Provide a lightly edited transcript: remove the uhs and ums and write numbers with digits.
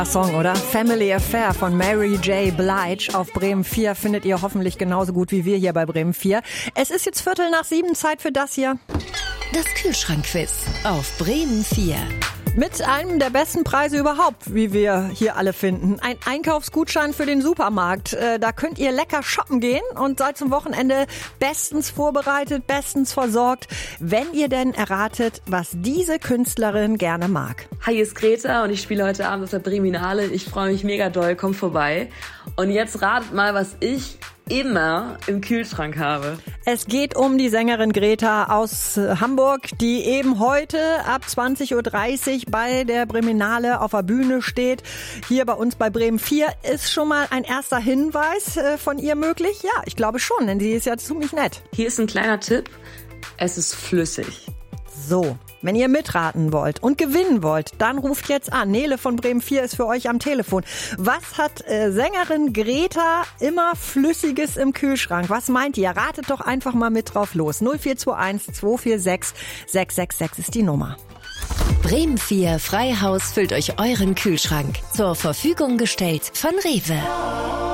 Song, oder? Family Affair von Mary J. Blige auf Bremen 4 findet ihr hoffentlich genauso gut wie wir hier bei Bremen 4. Es ist jetzt 6:15, Zeit für das hier. Das Kühlschrankquiz auf Bremen 4. Mit einem der besten Preise überhaupt, wie wir hier alle finden. Ein Einkaufsgutschein für den Supermarkt. Da könnt ihr lecker shoppen gehen und seid zum Wochenende bestens vorbereitet, bestens versorgt, wenn ihr denn erratet, was diese Künstlerin gerne mag. Hi, hier ist Greta und ich spiele heute Abend auf der Breminale. Ich freue mich mega doll, kommt vorbei. Und jetzt ratet mal, was ich immer im Kühlschrank habe. Es geht um die Sängerin Greta aus Hamburg, die eben heute ab 20:30 Uhr bei der Breminale auf der Bühne steht. Hier bei uns bei Bremen 4 ist schon mal ein erster Hinweis von ihr möglich. Ja, ich glaube schon, denn sie ist ja ziemlich nett. Hier ist ein kleiner Tipp. Es ist flüssig. So, wenn ihr mitraten wollt und gewinnen wollt, dann ruft jetzt an. Nele von Bremen 4 ist für euch am Telefon. Was hat Sängerin Greta immer Flüssiges im Kühlschrank? Was meint ihr? Ratet doch einfach mal mit drauf los. 0421 246 666 ist die Nummer. Bremen 4 Freihaus füllt euch euren Kühlschrank. Zur Verfügung gestellt von Rewe.